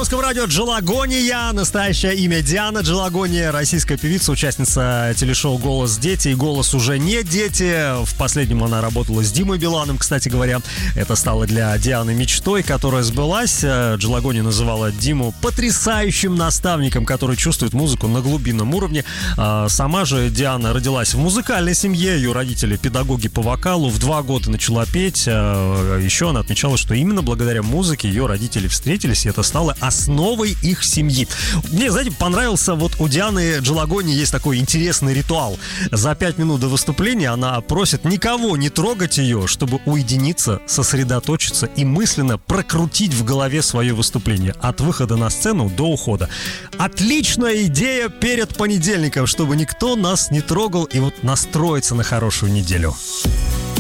русском радио Джелагония. Настоящее имя Диана Джелагония, российская певица, участница телешоу «Голос дети» и «Голос уже не дети». В последнем она работала с Димой Биланом, кстати говоря. Это стало для Дианы мечтой, которая сбылась. Джелагония называла Диму потрясающим наставником, который чувствует музыку на глубинном уровне. Сама же Диана родилась в музыкальной семье. Ее родители педагоги по вокалу. В 2 года начала петь. Еще она отмечала, что именно благодаря музыке ее родители встретились, и это стало основой их семьи. Мне, знаете, понравился, вот у Дианы Джелагонии есть такой интересный ритуал. За 5 минут до выступления она просит никого не трогать ее, чтобы уединиться, сосредоточиться и мысленно прокрутить в голове свое выступление от выхода на сцену до ухода. Отличная идея перед понедельником, чтобы никто нас не трогал и вот настроиться на хорошую неделю.